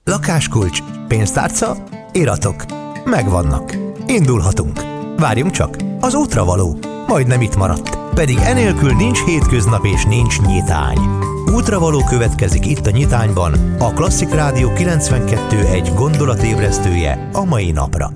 Lakáskulcs, pénztárca, iratok. Megvannak. Indulhatunk. Várjunk csak, az útra való. Majdnem itt maradt. Pedig enélkül nincs hétköznap és nincs nyitány. Útravaló következik itt a Nyitányban, a Klasszik Rádió 92.1 gondolatébresztője a mai napra.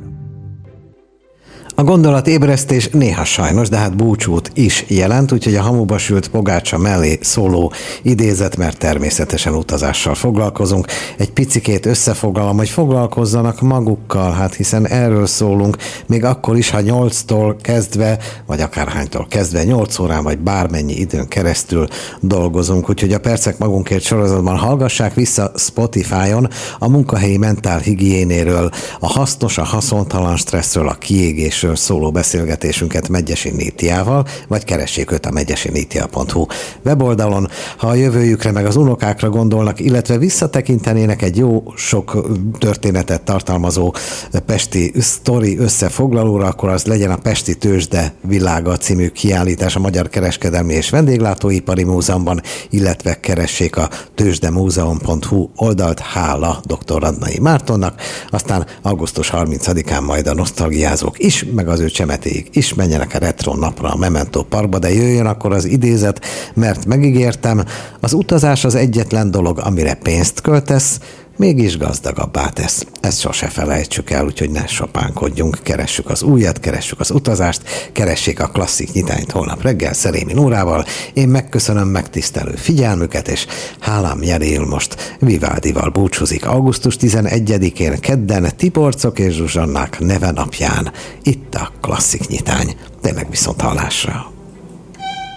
A gondolatébresztés néha sajnos, de hát búcsút is jelent, úgyhogy a hamuba sült pogácsa mellé szóló idézet, mert természetesen utazással foglalkozunk. Egy picikét összefoglalom, hogy foglalkozzanak magukkal, hát hiszen erről szólunk, még akkor is, ha 8-tól kezdve, vagy akárhánytól kezdve, 8 órán, vagy bármennyi időn keresztül dolgozunk. Úgyhogy a Percek magunkért sorozatban hallgassák vissza Spotify-on a munkahelyi mentálhigiénéről, a hasznos, a haszontalan stresszről, a kiégésről szóló beszélgetésünket Megyesi Nítiával, vagy keressék őt a megyesinitia.hu weboldalon. Ha a jövőjükre meg az unokákra gondolnak, illetve visszatekintenének egy jó sok történetet tartalmazó pesti sztori összefoglalóra, akkor az legyen a Pesti Tőzsde világa című kiállítás a Magyar Kereskedelmi és Vendéglátóipari Múzeumban, illetve keressék a tőzsdemúzeum.hu oldalt, hála dr. Radnai Mártonnak. Aztán augusztus 30-án majd a nosztalgiázók is, meg az ő csemetéig is menjenek a Retro napra a Memento Parkba, de jöjjön akkor az idézet, mert megígértem, az utazás az egyetlen dolog, amire pénzt költesz, mégis gazdagabbá tesz. Ezt sose felejtsük el, úgyhogy ne sopánkodjunk, keressük az újat, keressük az utazást, keressék a Klasszik Nyitányt holnap reggel Szerémi Nórával. Én megköszönöm megtisztelő figyelmüket, és hálám nyeréül most Vivaldival búcsúzik augusztus 11-én kedden Tiborcok és Zsuzsannák neve napján. Itt a Klasszik Nyitány. Tényleg viszont hallásra.